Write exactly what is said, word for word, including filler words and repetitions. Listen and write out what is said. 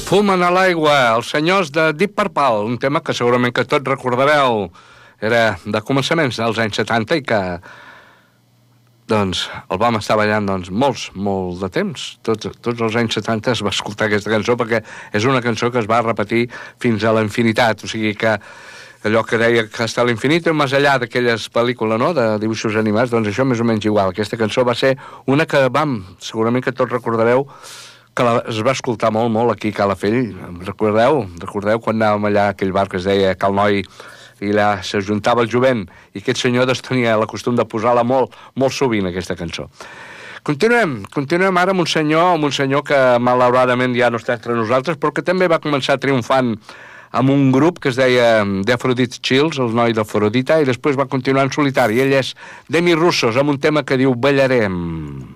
Fumen a l'aigua, els senyors de Deep Purple, un tema que segurament que tots recordareu. Era de començaments dels anys setanta i que doncs, el vam estar ballant doncs, molts, molt de temps. Tots, tots els anys setanta es va escoltar aquesta cançó perquè és una cançó que es va repetir fins a la infinitat. O sigui que allò que deia que està a l'infinit i més enllà d'aquelles pel·lícules, no?, de dibuixos animats, doncs això més o menys igual. Aquesta cançó va ser una que vam, segurament que tots recordareu, que la, es va escoltar molt, molt aquí a Calafell. Recordeu? Recordeu quan anàvem allà a aquell bar que es deia Cal Noi i allà s'ajuntava el jovent i aquest senyor doncs tenia la costum de posar-la molt, molt sovint, aquesta cançó. Continuem, continuem ara amb un senyor, amb un senyor que malauradament ja no està entre nosaltres, però que també va començar triomfant amb un grup que es deia The Aphrodite Chills, el noi d'Afrodita, i després va continuar en solitari. Ell és Demi Russos, amb un tema que diu Ballarem.